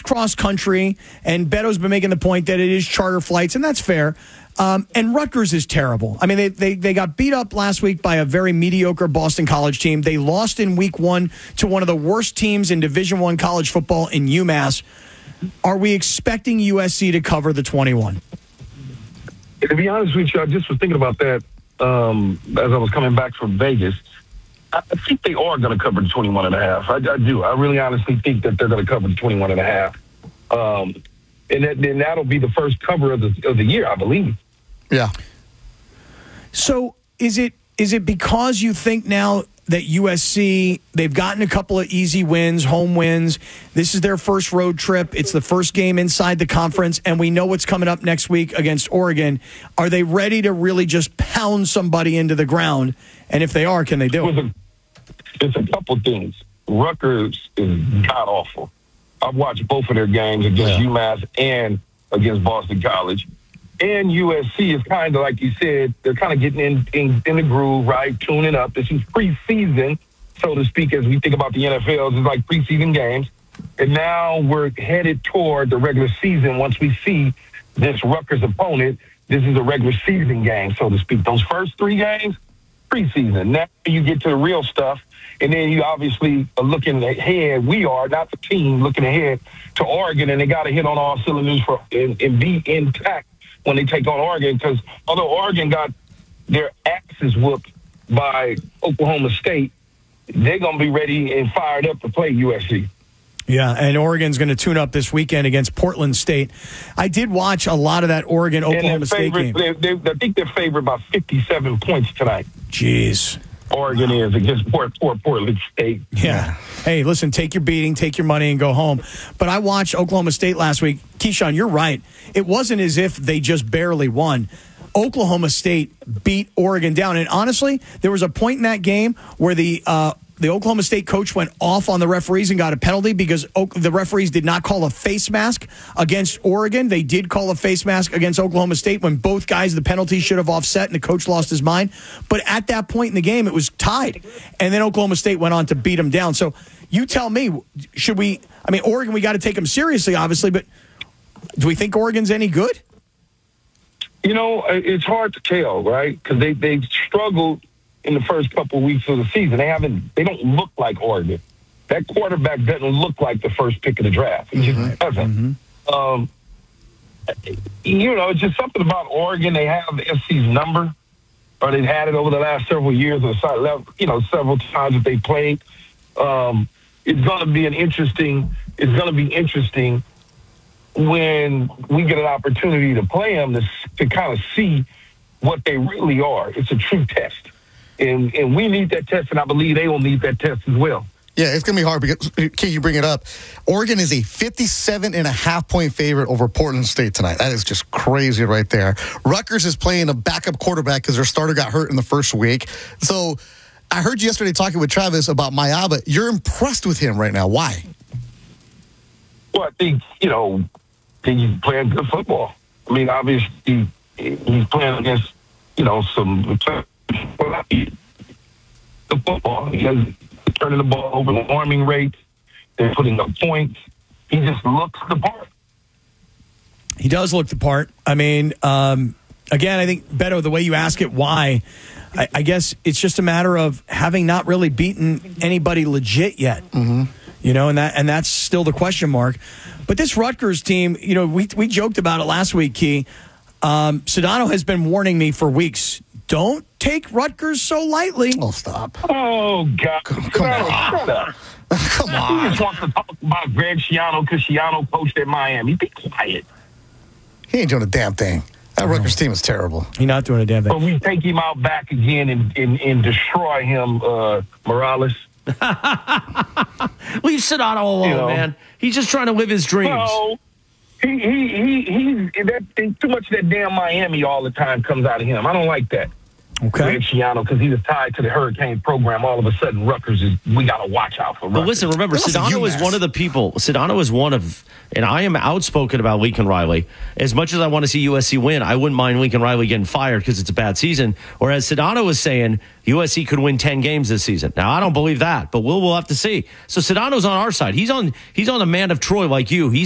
cross country, and Beto's been making the point that it is charter flights, and that's fair. And Rutgers is terrible. I mean, they got beat up last week by a very mediocre Boston College team. They lost in week 1 to one of the worst teams in Division I college football in UMass. Are we expecting USC to cover the 21? To be honest with you, I just was thinking about that as I was coming back from Vegas. I think they are going to cover the 21.5. I do. I really honestly think that they're going to cover the 21.5. And then that'll be the first cover of the year, I believe. Yeah. So is it because you think now that USC, they've gotten a couple of easy wins, home wins. This is their first road trip. It's the first game inside the conference, and we know what's coming up next week against Oregon. Are they ready to really just pound somebody into the ground? And if they are, can they do it? It's a couple things. Rutgers is god-awful. I've watched both of their games against UMass and against Boston College. And USC is kind of, like you said, they're kind of getting in the groove, right, tuning up. This is preseason, so to speak, as we think about the NFL. It's like preseason games. And now we're headed toward the regular season. Once we see this Rutgers opponent, this is a regular season game, so to speak. Those first 3 games, preseason. Now you get to the real stuff. And then you obviously are looking ahead. We are, not the team, looking ahead to Oregon, and they got to hit on all cylinders and be intact when they take on Oregon, because although Oregon got their asses whooped by Oklahoma State, they're going to be ready and fired up to play USC. Yeah, and Oregon's going to tune up this weekend against Portland State. I did watch a lot of that Oregon-Oklahoma State game. I think they're favored by 57 points tonight. Jeez. Oregon is against Portland State. Yeah. Hey, listen, take your beating, take your money, and go home. But I watched Oklahoma State last week. Keyshawn, you're right. It wasn't as if they just barely won. Oklahoma State beat Oregon down. And honestly, there was a point in that game where the Oklahoma State coach went off on the referees and got a penalty because the referees did not call a face mask against Oregon. They did call a face mask against Oklahoma State when both guys, the penalty should have offset and the coach lost his mind. But at that point in the game, it was tied. And then Oklahoma State went on to beat them down. So you tell me, Oregon, we got to take them seriously, obviously, but do we think Oregon's any good? You know, it's hard to tell, right? Because they've struggled in the first couple of weeks of the season. They don't look like Oregon. That quarterback doesn't look like the first pick of the draft. He just doesn't. It's just something about Oregon. They have the SC's number, or they've had it over the last several years, or several times that they played. It's going to be interesting when we get an opportunity to play them to kind of see what they really are. It's a true test. And we need that test, and I believe they will need that test as well. Yeah, it's going to be hard because, Key, you bring it up. Oregon is a 57.5-point favorite over Portland State tonight. That is just crazy right there. Rutgers is playing a backup quarterback because their starter got hurt in the first week. So I heard you yesterday talking with Travis about Mayaba. You're impressed with him right now. Why? Well, I think, he's playing good football. I mean, obviously, he's playing against, some the football. He has turning the ball over, the warming rate, they're putting up points. He just looks the part. He does look the part. I mean, again, I think, Beto, the way you ask it, why, I guess it's just a matter of having not really beaten anybody legit yet. Mm-hmm. And that's still the question mark. But this Rutgers team, we joked about it last week, Key. Sedano has been warning me for weeks. Don't take Rutgers so lightly. Oh, stop. Oh, God. Come on. Shut up. Come on. He just wants to talk about Greg Schiano because Schiano coached at Miami. Be quiet. He ain't doing a damn thing. That Rutgers team is terrible. He's not doing a damn thing. But we take him out back again and destroy him, Morales. Leave Sedano alone, man. He's just trying to live his dreams. No. He's too much of that damn Miami all the time comes out of him. I don't like that. Okay. Schiano, because he was tied to the Hurricane program. All of a sudden, Rutgers we got to watch out for Rutgers. But listen, remember, Sedano is one of the people. Sedano is one of, and I am outspoken about Lincoln Riley. As much as I want to see USC win, I wouldn't mind Lincoln Riley getting fired because it's a bad season. Whereas Sedano was saying USC could win 10 games this season. Now, I don't believe that, but we'll have to see. So Sedano's on our side. He's on a man of Troy like you. He's